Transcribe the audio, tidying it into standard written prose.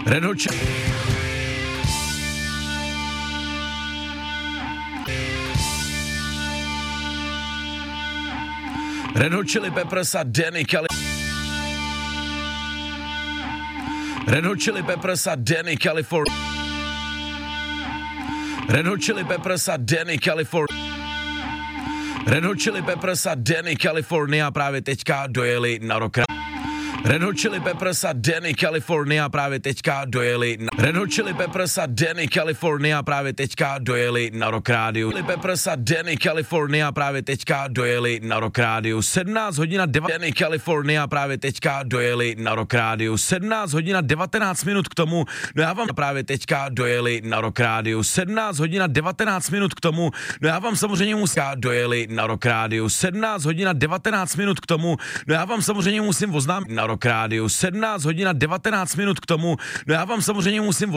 Red Hot Chili Peppers a Danny California. Red Hot Chili Peppers a Danny California. Red Hot Chili Peppers a Danny California. Red Hot Chili Peppers a Danny California právě teďka dojeli na Rock. Red Hot Chili Peppers a Danny California právě teďka dojeli na Red Hot Chili Peppers a Danny California právě teďka dojeli na Rock Rádiu. Chili Peppers a Danny California právě teďka dojeli na Rock Rádiu. 17 hodin a 9 Danny California právě teďka dojeli na Rock Rádiu. 17 hodin a 19 minut k tomu, no já vám právě teďka dojeli na Rock Rádiu. 17 hodin a 19 minut k tomu, no já vám samozřejmě musím dojeli na Rock Rádiu. 17 hodin a 19 minut k tomu, no já vám samozřejmě musím oznámit na Rock Rádiu. 17 hodin a 19 minut k tomu, no já vám samozřejmě musím